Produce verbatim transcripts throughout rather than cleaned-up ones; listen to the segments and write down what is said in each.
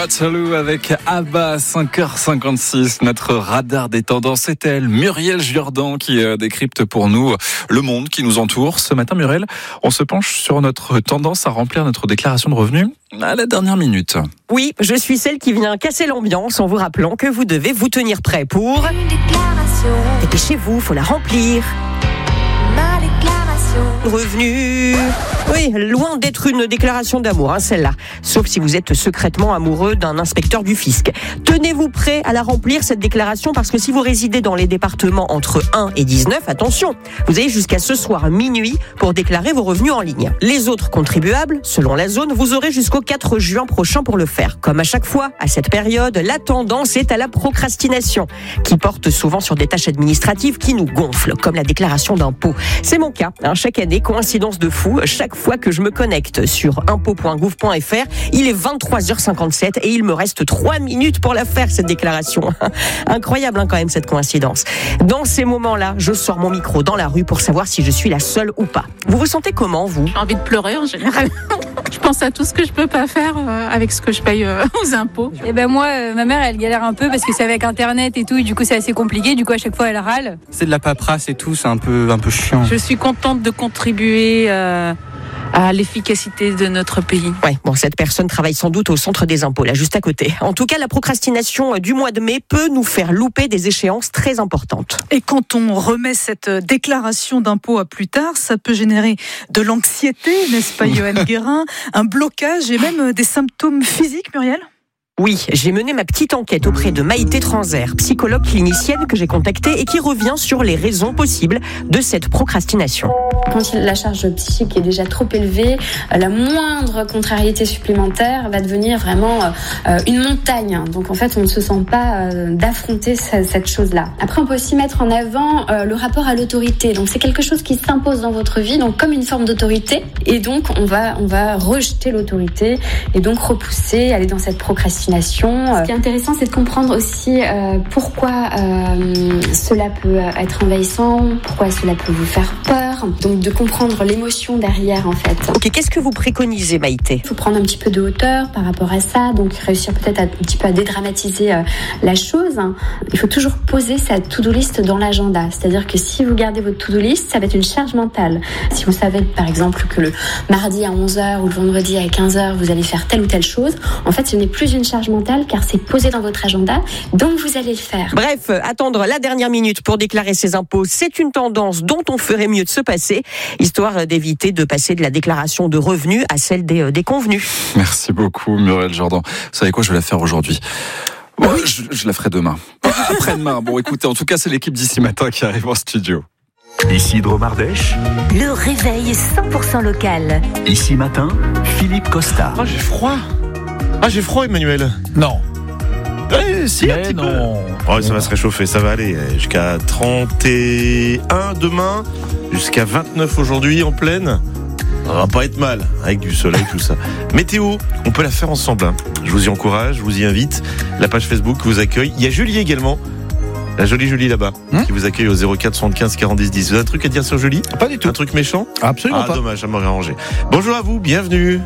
Waterloo avec Abba, cinq heures cinquante-six. Notre radar des tendances, c'est elle, Muriel Jourdan, qui décrypte pour nous le monde qui nous entoure. Ce matin, Muriel, on se penche sur notre tendance à remplir notre déclaration de revenus à la dernière minute. Oui, je suis celle qui vient casser l'ambiance en vous rappelant que vous devez vous tenir prêt pour... Une déclaration. Dépêchez-vous, faut la remplir. Ma déclaration. Revenu. Oui, loin d'être une déclaration d'amour, hein, celle-là. Sauf si vous êtes secrètement amoureux d'un inspecteur du fisc. Tenez-vous prêt à la remplir, cette déclaration, parce que si vous résidez dans les départements entre un et dix-neuf, attention, vous avez jusqu'à ce soir minuit pour déclarer vos revenus en ligne. Les autres contribuables, selon la zone, vous aurez jusqu'au quatre juin prochain pour le faire. Comme à chaque fois, à cette période, la tendance est à la procrastination, qui porte souvent sur des tâches administratives qui nous gonflent, comme la déclaration d'impôt. C'est mon cas, hein, chaque année, coïncidence de fou, chaque fois que je me connecte sur impôt point gouv point f r, il est vingt-trois heures cinquante-sept et il me reste trois minutes pour la faire, cette déclaration. Incroyable, hein, quand même, cette coïncidence. Dans ces moments-là, je sors mon micro dans la rue pour savoir si je suis la seule ou pas. Vous vous sentez comment, vous ? J'ai envie de pleurer en général. Je pense à tout ce que je peux pas faire euh, avec ce que je paye euh, aux impôts. Et ben moi, euh, ma mère, elle galère un peu parce que c'est avec Internet et tout, et du coup c'est assez compliqué. Du coup à chaque fois elle râle. C'est de la paperasse et tout, c'est un peu un peu chiant. Je suis contente de contribuer euh, à l'efficacité de notre pays. Ouais, bon, cette personne travaille sans doute au centre des impôts, là, juste à côté. En tout cas, la procrastination du mois de mai peut nous faire louper des échéances très importantes. Et quand on remet cette déclaration d'impôt à plus tard, ça peut générer de l'anxiété, n'est-ce pas, Johan Guérin, un blocage et même des symptômes physiques, Muriel ? Oui, j'ai mené ma petite enquête auprès de Maïté Transer, psychologue clinicienne que j'ai contactée et qui revient sur les raisons possibles de cette procrastination. Quand la charge psychique est déjà trop élevée, la moindre contrariété supplémentaire va devenir vraiment une montagne. Donc en fait, on ne se sent pas d'affronter cette chose-là. Après, on peut aussi mettre en avant le rapport à l'autorité. Donc c'est quelque chose qui s'impose dans votre vie, donc comme une forme d'autorité. Et donc on va, on va rejeter l'autorité et donc repousser, aller dans cette procrastination. Ce qui est intéressant, c'est de comprendre aussi euh, pourquoi euh, cela peut être envahissant, pourquoi cela peut vous faire peur. Donc de comprendre l'émotion derrière, en fait. Ok, qu'est-ce que vous préconisez, Maïté ? Il faut prendre un petit peu de hauteur par rapport à ça, donc réussir peut-être à, un petit peu à dédramatiser euh, la chose. Il faut toujours poser sa to-do list dans l'agenda. C'est-à-dire que si vous gardez votre to-do list, ça va être une charge mentale. Si vous savez, par exemple, que le mardi à onze heures ou le vendredi à quinze heures, vous allez faire telle ou telle chose, en fait, ce n'est plus une charge mentale car c'est posé dans votre agenda, donc vous allez le faire. Bref, attendre la dernière minute pour déclarer ses impôts, c'est une tendance dont on ferait mieux de se passer, histoire d'éviter de passer de la déclaration de revenus à celle des, des convenus. Merci beaucoup, Muriel Jourdan. Vous savez quoi, je vais la faire aujourd'hui. Bon, oui. je, je la ferai demain. Après-demain. Bon, écoutez, en tout cas, c'est l'équipe d'Ici Matin qui arrive en studio. Ici Dromardèche. Le réveil cent pour cent local. Ici Matin, Philippe Costa. Ah, j'ai froid. Ah, j'ai froid, Emmanuel. Non. Ouais, si, un Mais petit non. peu. Oh, ça va se réchauffer, ça va aller. Jusqu'à trente et un demain, jusqu'à vingt-neuf aujourd'hui en pleine. Ça va pas être mal, avec du soleil, tout ça. Météo, on peut la faire ensemble. Hein. Je vous y encourage, je vous y invite. La page Facebook vous accueille. Il y a Julie également. La jolie Julie là-bas, hum qui vous accueille au zéro quatre soixante-quinze quarante-dix dix. Vous avez un truc à dire sur Julie ? Pas du tout. Un truc méchant ? Absolument ah, pas. Dommage, ça m'aurait arrangé. Bonjour à vous, bienvenue.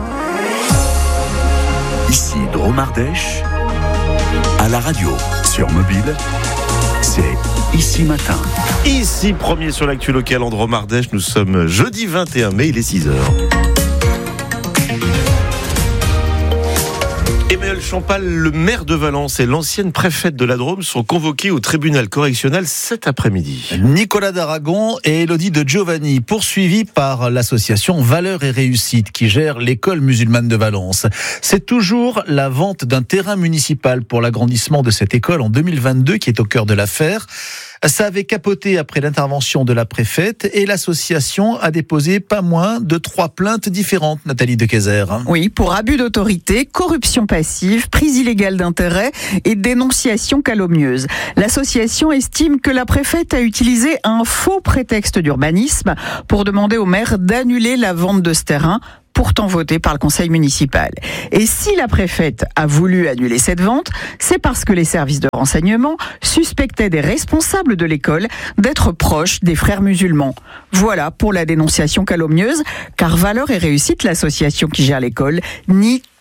Ici Dromardèche, à la radio, sur mobile, c'est Ici Matin. Ici, premier sur l'actu locale en Dromardèche, nous sommes jeudi vingt et un mai, il est six heures. Emmanuel Champal, le maire de Valence et l'ancienne préfète de la Drôme sont convoqués au tribunal correctionnel cet après-midi. Nicolas d'Aragon et Élodie de Giovanni, poursuivis par l'association Valeurs et Réussite qui gère l'école musulmane de Valence. C'est toujours la vente d'un terrain municipal pour l'agrandissement de cette école en deux mille vingt-deux qui est au cœur de l'affaire. Ça avait capoté après l'intervention de la préfète et l'association a déposé pas moins de trois plaintes différentes, Nathalie Dequezer. Oui, pour abus d'autorité, corruption passive, prise illégale d'intérêt et dénonciation calomnieuse. L'association estime que la préfète a utilisé un faux prétexte d'urbanisme pour demander au maire d'annuler la vente de ce terrain, pourtant voté par le conseil municipal. Et si la préfète a voulu annuler cette vente, c'est parce que les services de renseignement suspectaient des responsables de l'école d'être proches des frères musulmans. Voilà pour la dénonciation calomnieuse, car Valeurs et Réussite, l'association qui gère l'école, nie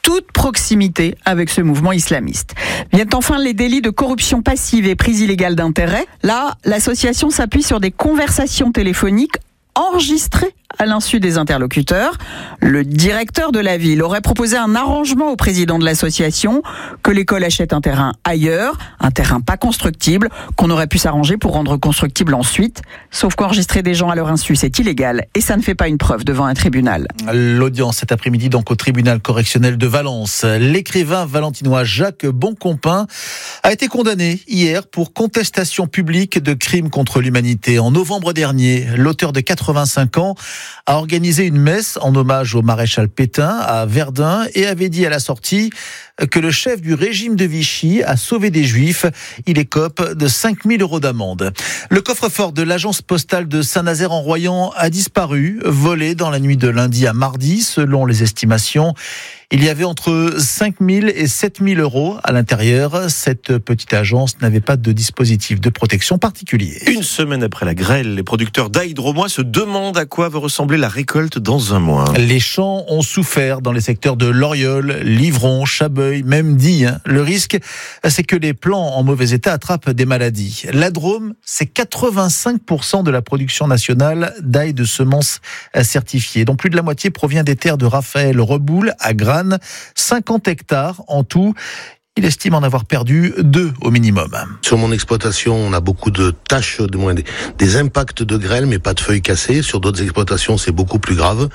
toute proximité avec ce mouvement islamiste. Viennent enfin les délits de corruption passive et prise illégale d'intérêt. Là, l'association s'appuie sur des conversations téléphoniques enregistrées à l'insu des interlocuteurs. Le directeur de la ville aurait proposé un arrangement au président de l'association que l'école achète un terrain ailleurs, un terrain pas constructible, qu'on aurait pu s'arranger pour rendre constructible ensuite. Sauf qu'enregistrer des gens à leur insu, c'est illégal et ça ne fait pas une preuve devant un tribunal. L'audience cet après-midi donc au tribunal correctionnel de Valence. L'écrivain valentinois Jacques Boncompin a été condamné hier pour contestation publique de crimes contre l'humanité. En novembre dernier, l'auteur de quatre-vingt-cinq ans a organisé une messe en hommage au maréchal Pétain à Verdun et avait dit à la sortie que le chef du régime de Vichy a sauvé des Juifs. Il écope de cinq mille euros d'amende. Le coffre-fort de l'agence postale de Saint-Nazaire-en-Royan a disparu, volé dans la nuit de lundi à mardi, selon les estimations. Il y avait entre cinq mille et sept mille euros à l'intérieur. Cette petite agence n'avait pas de dispositif de protection particulier. Une semaine après la grêle, les producteurs d'ail drômois se demandent à quoi va ressembler la récolte dans un mois. Les champs ont souffert dans les secteurs de Loriol, Livron, Chabeuil, même Die. Le risque, c'est que les plants en mauvais état attrapent des maladies. La Drôme, c'est quatre-vingt-cinq pour cent de la production nationale d'ail de semences certifiées, dont plus de la moitié provient des terres de Raphaël Reboul à Granes. cinquante hectares en tout. Il estime en avoir perdu deux au minimum. Sur mon exploitation, on a beaucoup de taches, de moins des, des impacts de grêle, mais pas de feuilles cassées. Sur d'autres exploitations, c'est beaucoup plus grave.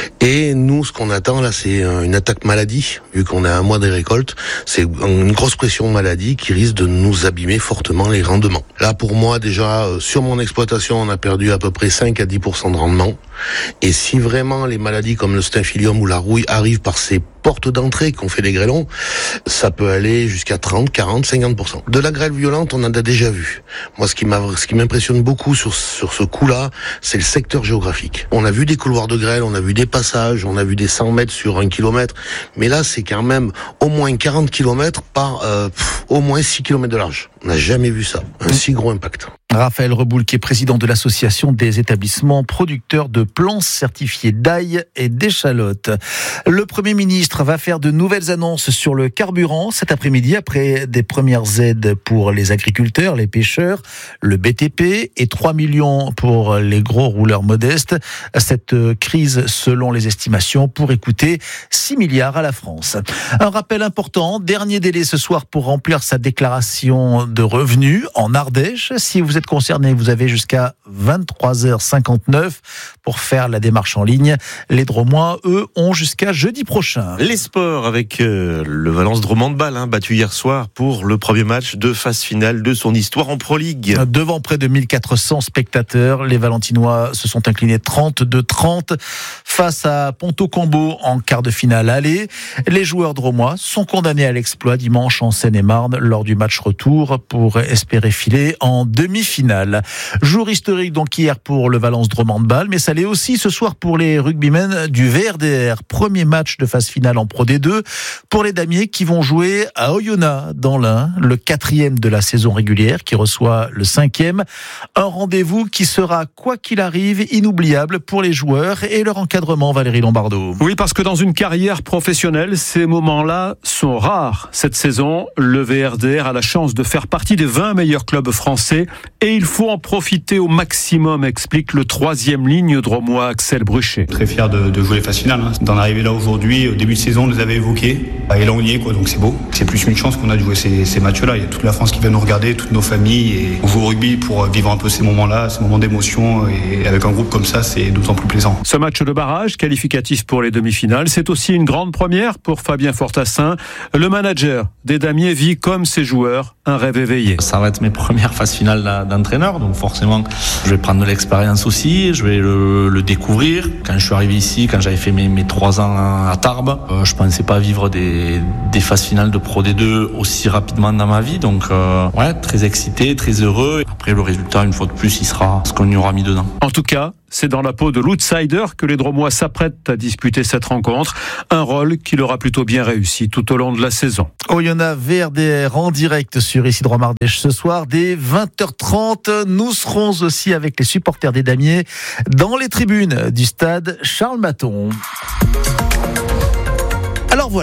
Et nous, ce qu'on attend là, c'est une attaque maladie. Vu qu'on a un mois des récoltes, c'est une grosse pression maladie qui risque de nous abîmer fortement les rendements. Là, pour moi, déjà, sur mon exploitation, on a perdu à peu près cinq à dix pour cent de rendement. Et si vraiment les maladies comme le staphylium ou la rouille arrivent par ces portes d'entrée qu'on fait des grêlons, ça peut aller jusqu'à trente, quarante, cinquante pour cent. De la grêle violente, on en a déjà vu. Moi, ce qui m'a, ce qui m'impressionne beaucoup sur, sur ce coup-là, c'est le secteur géographique. On a vu des couloirs de grêle, on a vu des passages, on a vu des cent mètres sur un kilomètre. Mais là, c'est quand même au moins quarante kilomètres par euh, pff, au moins six kilomètres de large. On n'a jamais vu ça. Un si gros impact. Raphaël Reboul, qui est président de l'association des établissements producteurs de plants certifiés d'ail et d'échalotes. Le Premier ministre va faire de nouvelles annonces sur le carburant cet après-midi, après des premières aides pour les agriculteurs, les pêcheurs, le B T P et trois millions pour les gros rouleurs modestes. Cette crise, selon les estimations, pourrait coûter six milliards à la France. Un rappel important, dernier délai ce soir pour remplir sa déclaration de revenus en Ardèche. Si vous êtes concerné, vous avez jusqu'à vingt-trois heures cinquante-neuf pour faire la démarche en ligne. Les Drômois, eux, ont jusqu'à jeudi prochain. Les sports avec euh, le Valence Drôme Handball, hein, battu hier soir pour le premier match de phase finale de son histoire en Pro League. Devant près de mille quatre cents spectateurs, les Valentinois se sont inclinés trente-deux trente face à Ponto Combo en quart de finale aller. Les joueurs drômois sont condamnés à l'exploit dimanche en Seine-et-Marne lors du match retour pour espérer filer en demi-finale. Jour historique donc hier pour le Valence Drôme Handball, mais ça l'est aussi ce soir pour les rugbymen du V R D R. Premier match de phase finale en Pro D deux pour les damiers qui vont jouer à Oyonnax dans l'Ain, le quatrième de la saison régulière qui reçoit le cinquième. Un rendez-vous qui sera, quoi qu'il arrive, inoubliable pour les joueurs et leur encadrement, Valérie Lombardo. Oui, parce que dans une carrière professionnelle, ces moments-là sont rares. Cette saison, le V R D R a la chance de faire partie des vingt meilleurs clubs français et il faut en profiter au maximum, explique le troisième ligne drômois Axel Bruchet. Très fier de, de jouer les phases finales, hein. D'en arriver là aujourd'hui, au début de saison, on les avait évoqués. Et là on y est, quoi, donc c'est beau. C'est plus une chance qu'on a de jouer ces, ces matchs-là. Il y a toute la France qui vient nous regarder, toutes nos familles, et on joue au rugby pour vivre un peu ces moments-là, ces moments d'émotion, et avec un groupe comme ça, c'est d'autant plus plaisant. Ce match de barrage, qualificatif pour les demi-finales, c'est aussi une grande première pour Fabien Fortassin. Le manager des damiers vit comme ses joueurs un rêve éveillé. Ça va être mes premières phases finales d'entraîneur, donc forcément je vais prendre de l'expérience aussi, je vais le, le découvrir. Quand je suis arrivé ici, quand j'avais fait mes, mes trois ans à Tarbes, euh, je pensais pas vivre des, des phases finales de Pro D deux aussi rapidement dans ma vie, donc euh, ouais, très excité, très heureux. Après le résultat, une fois de plus, il sera ce qu'on y aura mis dedans. En tout cas, c'est dans la peau de l'outsider que les Drômois s'apprêtent à disputer cette rencontre, un rôle qui leur a plutôt bien réussi tout au long de la saison. Oyonnax V R D R en direct sur Isidro Mardèche ce soir dès vingt heures trente. Nous serons aussi avec les supporters des damiers dans les tribunes du stade Charles Maton. Alors voilà,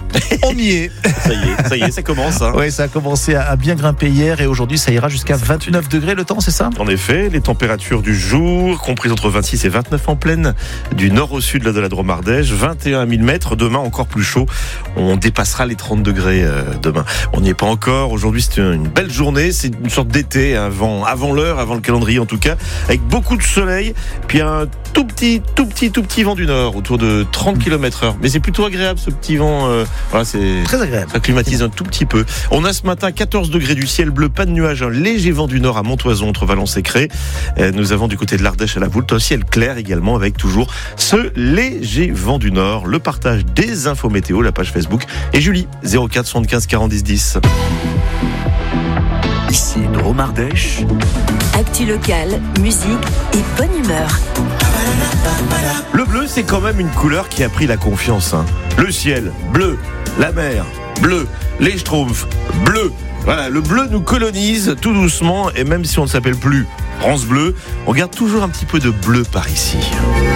On y est. Ça y est, ça y est, ça commence. Hein. Oui, ça a commencé à bien grimper hier et aujourd'hui ça ira jusqu'à vingt-neuf degrés le temps, c'est ça ? En effet, les températures du jour, comprises entre vingt-six et vingt-neuf en plaine, du nord au sud de la Drôme Ardèche, vingt et un à mille mètres. Demain, encore plus chaud. On dépassera les trente degrés euh, demain. On n'y est pas encore. Aujourd'hui, c'est une belle journée. C'est une sorte d'été avant, avant l'heure, avant le calendrier en tout cas, avec beaucoup de soleil, puis un tout petit, tout petit, tout petit vent du nord, autour de trente kilomètres heure. Mais c'est plutôt agréable ce petit vent. Euh, voilà, c'est très agréable. Ça climatise un tout petit peu. On a ce matin quatorze degrés du ciel bleu, pas de nuages, un léger vent du nord à Montoison entre Valence et Cré. Euh, nous avons du côté de l'Ardèche à la Voulte un ciel clair également avec toujours ce léger vent du nord. Le partage des infos météo, la page Facebook et Julie zéro quatre soixante-quinze quarante dix dix. Ici Drôme Ardèche. Actu locale, musique et bonne humeur. Le bleu, c'est quand même une couleur qui a pris la confiance. Hein. Le ciel, bleu. La mer, bleu. Les Schtroumpfs, bleu. Voilà, le bleu nous colonise tout doucement et même si on ne s'appelle plus France Bleu, on garde toujours un petit peu de bleu par ici.